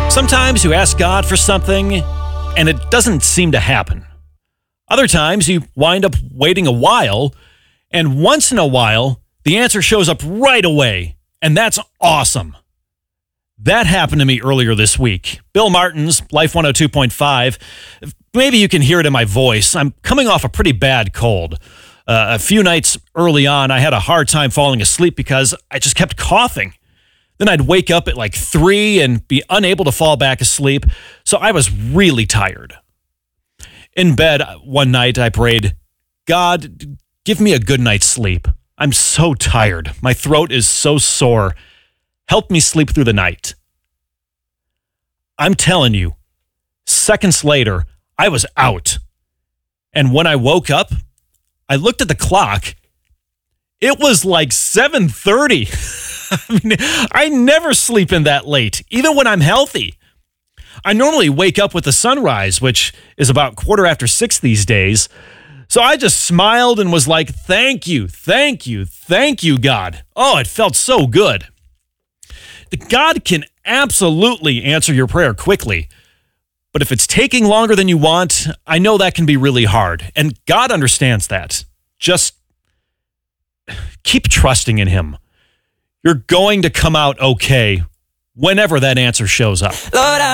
Sometimes you ask God for something and it doesn't seem to happen. Other times you wind up waiting a while, and once in a while, the answer shows up right away, and that's awesome. That happened to me earlier this week. Bill Martin's Life 102.5. Maybe you can hear it in my voice. I'm coming off a pretty bad cold. A few nights early on, I had a hard time falling asleep because I just kept coughing. Then I'd wake up at like 3 and be unable to fall back asleep, so I was really tired. In bed one night, I prayed, God, give me a good night's sleep. I'm so tired. My throat is so sore. Help me sleep through the night. I'm telling you, seconds later, I was out. And when I woke up, I looked at the clock. It was like 7:30. I never sleep in that late, even when I'm healthy. I normally wake up with the sunrise, which is about 6:15 these days. So I just smiled and was like, thank you, God. Oh, it felt so good. God can absolutely answer your prayer quickly. But if it's taking longer than you want, I know that can be really hard. And God understands that. Just keep trusting in him. You're going to come out okay whenever that answer shows up. Lord,